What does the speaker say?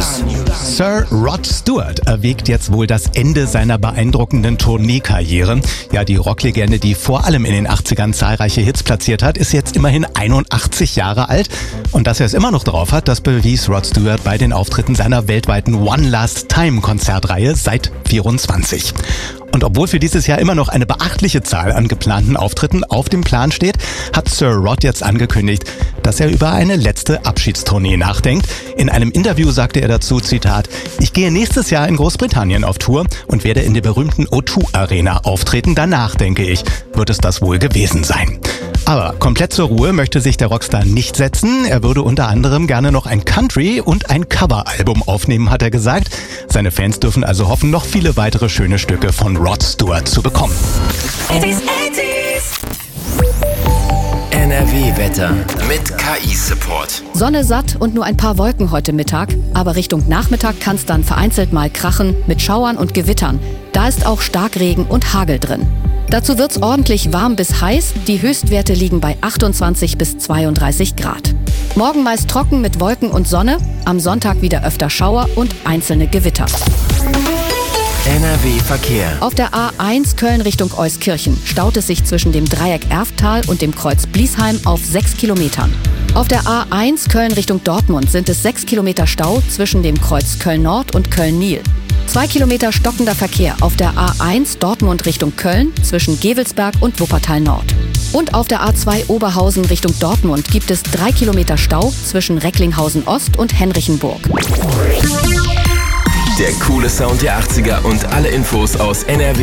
Sir Rod Stewart erwägt jetzt wohl das Ende seiner beeindruckenden Tourneekarriere. Ja, die Rocklegende, die vor allem in den 80ern zahlreiche Hits platziert hat, ist jetzt immerhin 81 Jahre alt. Und dass er es immer noch drauf hat, das bewies Rod Stewart bei den Auftritten seiner weltweiten One Last Time Konzertreihe seit 24. Und obwohl für dieses Jahr immer noch eine beachtliche Zahl an geplanten Auftritten auf dem Plan steht, hat Sir Rod jetzt angekündigt, dass er über eine letzte Abschiedstournee nachdenkt. In einem Interview sagte er dazu, Zitat, ich gehe nächstes Jahr in Großbritannien auf Tour und werde in der berühmten O2 Arena auftreten. Danach, denke ich, wird es das wohl gewesen sein. Aber komplett zur Ruhe möchte sich der Rockstar nicht setzen. Er würde unter anderem gerne noch ein Country- und ein Coveralbum aufnehmen, hat er gesagt. Seine Fans dürfen also hoffen, noch viele weitere schöne Stücke von Rod Stewart zu bekommen. NRW-Wetter mit KI-Support. Sonne satt und nur ein paar Wolken heute Mittag. Aber Richtung Nachmittag kann es dann vereinzelt mal krachen mit Schauern und Gewittern. Da ist auch Starkregen und Hagel drin. Dazu wird's ordentlich warm bis heiß. Die Höchstwerte liegen bei 28 bis 32 Grad. Morgen meist trocken mit Wolken und Sonne. Am Sonntag wieder öfter Schauer und einzelne Gewitter. NRW-Verkehr. Auf der A1 Köln Richtung Euskirchen staut es sich zwischen dem Dreieck Erftal und dem Kreuz Bliesheim auf 6 Kilometern. Auf der A1 Köln Richtung Dortmund sind es 6 Kilometer Stau zwischen dem Kreuz Köln-Nord und Köln-Nil. 2 Kilometer stockender Verkehr auf der A1 Dortmund Richtung Köln zwischen Gevelsberg und Wuppertal-Nord. Und auf der A2 Oberhausen Richtung Dortmund gibt es 3 Kilometer Stau zwischen Recklinghausen-Ost und Henrichenburg. Der coole Sound der 80er und alle Infos aus NRW